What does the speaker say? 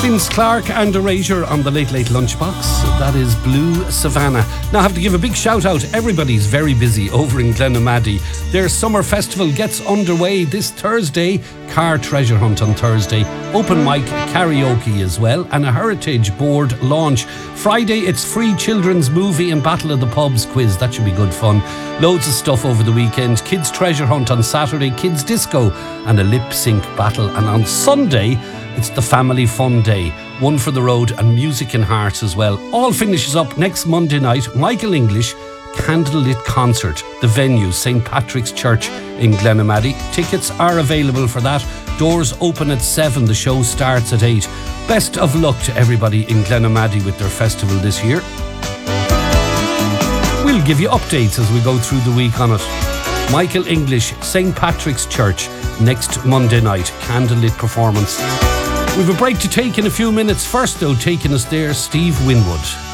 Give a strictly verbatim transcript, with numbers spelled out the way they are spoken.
Vince Clarke and Erasure on the Late Late Lunchbox. That is Blue Savannah. Now I have to give a big shout out. Everybody's very busy over in Glenamaddy. Their summer festival gets underway this Thursday. Car treasure hunt on Thursday. Open mic, karaoke as well, and a heritage board launch. Friday it's free children's movie and Battle of the Pubs quiz. That should be good fun. Loads of stuff over the weekend. Kids treasure hunt on Saturday. Kids disco and a lip sync battle. And on Sunday it's the family fun day. One for the road and music in hearts as well. All finishes up next Monday night. Michael English candlelit concert. The venue, Saint Patrick's Church in Glenamaddy. Tickets are available for that. Doors open at seven. The show starts at eight. Best of luck to everybody in Glenamaddy with their festival this year. We'll give you updates as we go through the week on it. Michael English, Saint Patrick's Church, next Monday night. Candlelit performance. We've a break to take in a few minutes. First, though, taking us there, Steve Winwood.